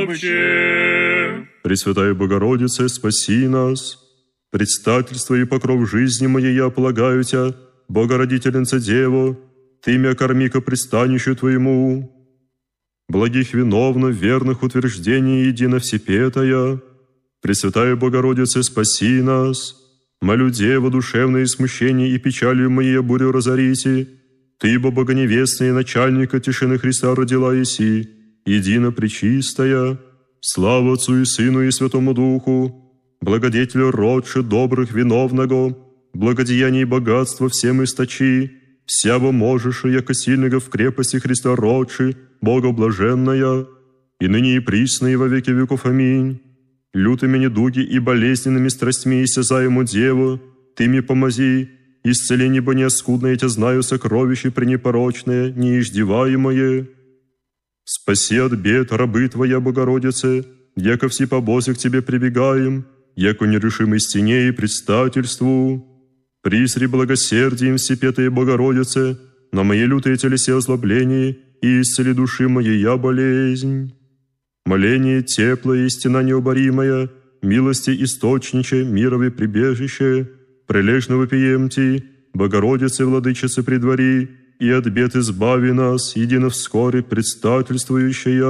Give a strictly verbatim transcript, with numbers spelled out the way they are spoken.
Вообще. Пресвятая Богородице, спаси нас. Предстательство и покров жизни моей я полагаю Тя, Богородительница Дево, Ты мя корми ко пристанищу Твоему. Благих виновно, верных утверждений едино всепетая. Пресвятая Богородице, спаси нас. Молю Дева, душевные смущения и печалью моей бурю разорите. Ты, бо богоневестная начальника тишины Христа родила еси, едино пречистая. Слава Отцу и Сыну и Святому Духу, благодетелю родше добрых виновного, благодеяний и богатства всем источи, всяво можешь, яко сильного в крепости Христа родши, Бога блаженная, и ныне и присно и во веки веков. Аминь. Лютыми недуги и болезненными страстьми истязаему Деву, Ты мне помози, исцеление бы неоскудное Тя знаю, сокровище пренепорочное, неиждеваемое. Спаси от бед рабы Твоя, Богородице, яко все по Бозе к Тебе прибегаем, яко нерешимой стене и предстательству. Присри благосердием всепетая Богородице, на мои лютые телесе озлобления и исцели души моей я болезнь. Моление теплое и стена необоримая, милости источниче, мировое прибежище, прилежно вопием Ти, Богородице, Владычице при дворе, и от бед избави нас, едино вскоре предстательствующая.